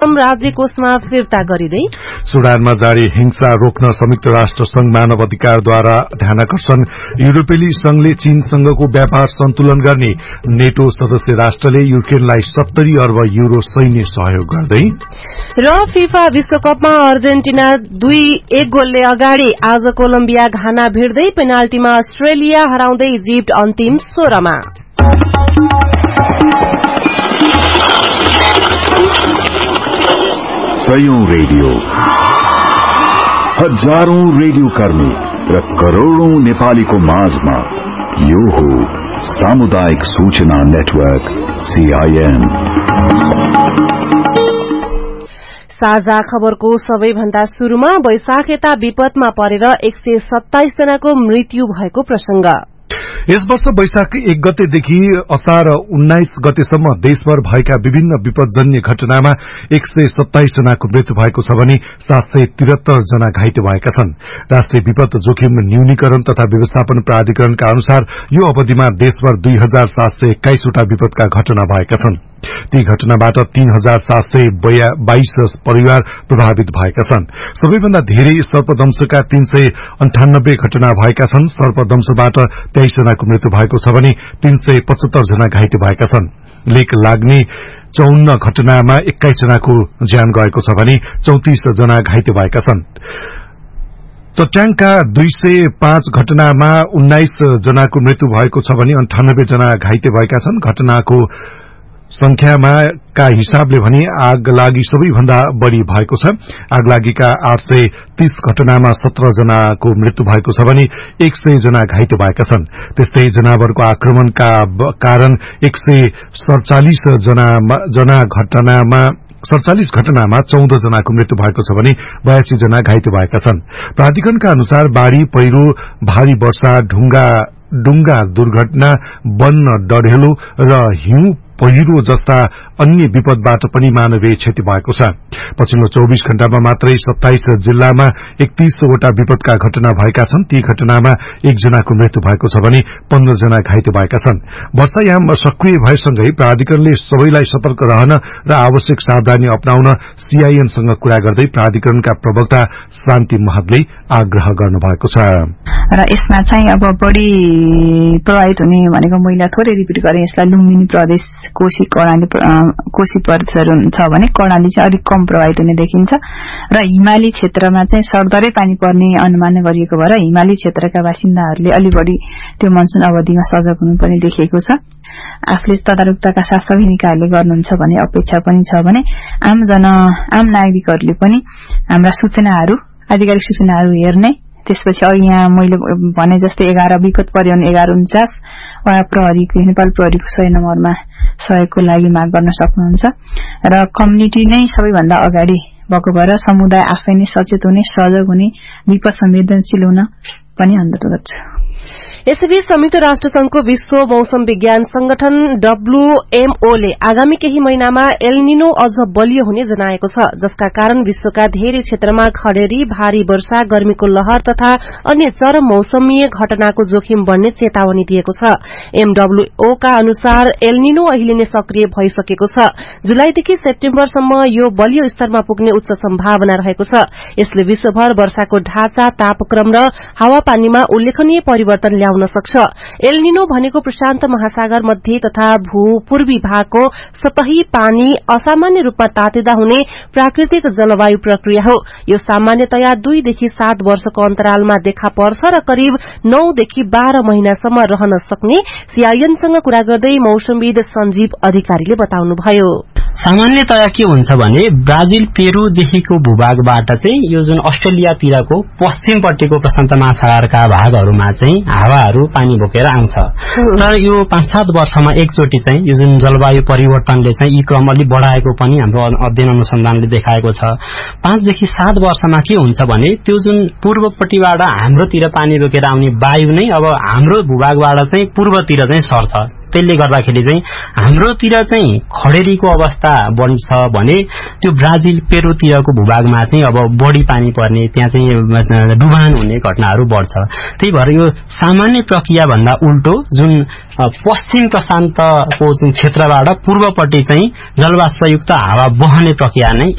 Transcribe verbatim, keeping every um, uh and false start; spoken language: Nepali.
रकम राज्य कोषमा फिर्ता गरिदै सुडानमा जारी हिंसा रोक्न संयुक्त राष्ट्र संघ मानव अधिकारद्वारा ध्यानाकर्षण युरोपेली संघले चीनसँगको व्यापार सन्तुलन गर्ने नेटो सदस्य राष्ट्रले युक्रेनलाई सत्तरी अर्ब यूरो सैन्य सहयोग गर्दै र फिफा विश्वकपमा अर्जेन्टिना दुई एक गोलले अगाडि आज कोलम्बिया घाना भिड्दै पेनाल्टीमा अस्ट्रेलिया हराउँदै इजिप्ट अन्तिम सोह्रमा सयौं रेडियो हजारौं रेडियो कर्मी र करोड़ौं नेपालीको माझमा यो हो सामुदायिक सूचना नेटवर्क सीआईएन। साझा खबरको सबैभन्दा शुरूमा वैशाख यता विपदमा परेर एक सय सत्ताइस जनाको मृत्यु भएको प्रसंग। यस वर्ष वैशाख एक गतेदेखि असार उन्नाइस गतेसम्म देशभर भएका विभिन्न विपदजन्य घटनामा एक सय सत्ताइस जनाको मृत्यु भएको छ भने सात सय त्रिहत्तर जना घाइते भएका छन्। राष्ट्रिय विपद जोखिम न्यूनीकरण तथा व्यवस्थापन प्राधिकरणका अनुसार यो अवधिमा देशभर दुई हजार सात सय एक्काइसवटा विपदका घटना भएका छन्। ती घटनाबाट तीन हजार सात सय बाइस परिवार प्रभावित भएका छन्। सबैभन्दा धेरै सर्पदंशका तीन सय अन्ठानब्बे घटना भएका छन्। सर्पदंशबाट तेइस जनाको मृत्यु भएको छ भने तीन सय पचहत्तर जना घाइते भएका छन्। लेक लाग्ने चौन्न घटनामा एक्काइस जनाको ज्यान गएको छ भने चौतिस जना घाइते भएका छन्। चट्याङका दुई सय पाँच घटनामा उन्नाइस जनाको मृत्यु भएको छ भने अन्ठानब्बे जना घाइते भएका छन्। घटनाको संख्यामा का हिसाबले भने आगलागी सबैभन्दा बढ़ी भएको छ। आगलागीका आठ सय तीस घटनामा सत्र जनाको मृत्यु भएको छ भने एक सय जना घाइते भएका छन्। त्यस्तै जनावरको आक्रमणका कारण एक सय सड़चालिस जना घटनामा सड़चालिस घटनामा चौध जनाको मृत्यु भएको छ भने बयासी जना घाइते भएका छन्। प्राधिकरणका अनुसार बाढ़ी पहिरो भारी वर्षा ढुंगा डुंगा दुर्घटना वन डढेलो र हिउँ पहिरो जस्ता अन्य विपदबाट पनि मानवीय क्षति भएको छ। पछिल्लो चौबीस घण्टामा मात्रै सत्ताइस जिल्लामा एकतीसवटा विपदका घटना भएका छन्। ती घटनामा एक जनाको मृत्यु भएको छ भने पन्ध्र जना घाइते भएका छन्। वर्षायाम सक्रिय भएसँगै प्राधिकरणले सबैलाई सतर्क रहन र आवश्यक सावधानी अपनाउन सीआईएनसँग कुरा गर्दै प्राधिकरणका प्रवक्ता शान्ति महतले आग्रह गर्नुभएको छ। र यसमा चाहिँ अब बढी प्रभावित हुने भनेको महिला थोरै रिपिट गरे यसलाई लुम्बिनी प्रदेश कोशी कर्णाली कोशी प्रदेशहरू छ भने कर्णाली चाहिँ अलिक कम प्रभावित हुने देखिन्छ र हिमाली क्षेत्रमा चाहिँ सरदरै पानी पर्ने अनुमान गरिएको भएर हिमाली क्षेत्रका बासिन्दाहरूले अलि बढी त्यो मनसुन अवधिमा सजग हुनुपर्ने देखिएको छ। आफूले तदारुकताका साथ सबै निकायले गर्नुहुन्छ भन्ने अपेक्षा पनि छ भने आम जन आम नागरिकहरूले पनि हाम्रा सूचनाहरू आधिकारिक सूचनाहरू हेर्ने त्यसपछि अब यहाँ मैले भने जस्तै एघार विपद पर्यो भने एघार उन्चास वा प्रहरीको नेपाल प्रहरीको सय नम्बरमा सहयोगको लागि माग गर्न सक्नुहुन्छ र कम्युनिटी नै सबैभन्दा अगाडि भएको भएर समुदाय आफै नै सचेत हुने सजग हुने विपद संवेदनशील हुन पनि अनुरोध गर्छु। यसैबीच संयुक्त राष्ट्र संघको विश्व मौसम विज्ञान संगठन डब्ल्यूएमओ ले आगामी केही महिनामा एलनिनो अझ बलियो हुने जनाएको छ, जसका कारण विश्वका धेरै क्षेत्रमा खडेरी, भारी वर्षा, गर्मीको लहर तथा अन्य चरम मौसमीय घटनाको जोखिम बढ़ने चेतावनी दिएको छ। एमडब्ल्यूओ का अनुसार एलनिनो अहिले नै सक्रिय भइसकेको छ। जुलाईदेखि सेप्टेम्बरसम्म यो बलियो स्तरमा पुग्ने उच्च सम्भावना रहेको छ। यसले विश्वभर वर्षाको ढाँचा, तापक्रम र हावापानीमा उल्लेखनीय परिवर्तन ल्याउन सक्छ। एलनिनो भनेको प्रशान्त महासागर मध्य तथा भूपूर्वी भागको सतही पानी असामान्य रूपमा तातिँदा हुने प्राकृतिक जलवायु प्रक्रिया हो। यो सामान्यतया दुईदेखि सात वर्षको अन्तरालमा देखा पर्छ र करिब नौदेखि बाह्र महिनासम्म रहन सक्ने सीआईएनसँग कुरा गर्दै मौसमविद सञ्जीव अधिकारीले बताउनुभयो। सामान्यतया के हुन्छ भने ब्राजिल पेरूदेखिको भूभागबाट चाहिँ यो जुन अस्ट्रेलियातिरको पश्चिमपट्टिको प्रशान्त महासागरका भागहरूमा चाहिँ हावाहरू पानी बोकेर आउँछ। तर यो पाँच सात वर्षमा एकचोटि चाहिँ यो जुन जलवायु परिवर्तनले चाहिँ यी क्रम अलि बढाएको पनि हाम्रो अध्ययन अनुसन्धानले देखाएको छ। पाँचदेखि सात वर्षमा के हुन्छ भने त्यो जुन पूर्वपट्टिबाट हाम्रोतिर पानी बोकेर आउने वायु नै अब हाम्रो भूभागबाट चाहिँ पूर्वतिर चाहिँ सर्छ। त्यसले गर्दाखेरि चाहिँ हाम्रोतिर चाहिँ खडेरीको अवस्था बन्छ भने त्यो ब्राजिल पेरूतिरको भूभागमा चाहिँ अब बढी पानी पर्ने, त्यहाँ चाहिँ डुबान हुने घटनाहरू बढ्छ। त्यही भएर यो सामान्य प्रक्रिया भन्दा उल्टो जुन पश्चिम प्रशान्तको जुन क्षेत्रबाट पूर्वपट्टि चाहिँ जलवाष्पयुक्त हावा बहने प्रक्रिया नै